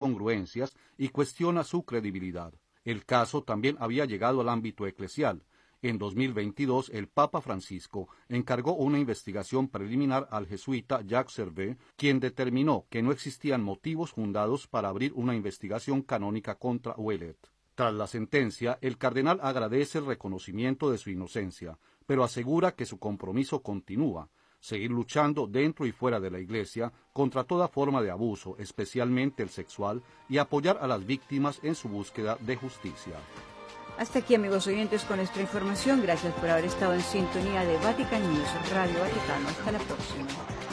incongruencias y cuestiona su credibilidad. El caso también había llegado al ámbito eclesial. En 2022, el Papa Francisco encargó una investigación preliminar al jesuita Jacques Servet, quien determinó que no existían motivos fundados para abrir una investigación canónica contra Ouellet. Tras la sentencia, el cardenal agradece el reconocimiento de su inocencia, pero asegura que su compromiso continúa: seguir luchando dentro y fuera de la Iglesia contra toda forma de abuso, especialmente el sexual, y apoyar a las víctimas en su búsqueda de justicia. Hasta aquí, amigos oyentes, con nuestra información. Gracias por haber estado en sintonía de Vatican News, Radio Vaticano. Hasta la próxima.